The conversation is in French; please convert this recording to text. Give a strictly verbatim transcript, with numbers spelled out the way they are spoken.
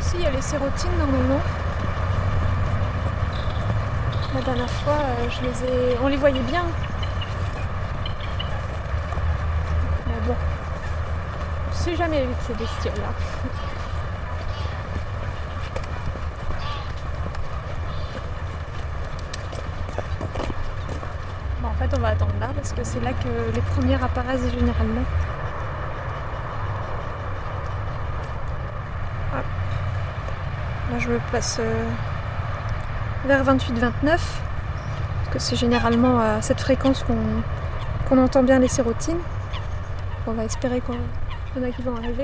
Ici, il y a les sérotines normalement. La dernière fois, euh, je les ai... on les voyait bien. Mais bon, je sais jamais avec ces bestioles-là. Bon, en fait, on va attendre là parce que c'est là que les premières apparaissent généralement. Ah. Là, je me place euh, vers vingt-huit vingt-neuf. Parce que c'est généralement à cette fréquence qu'on qu'on entend bien les sérotines. On va espérer qu'il y en a qui vont arriver.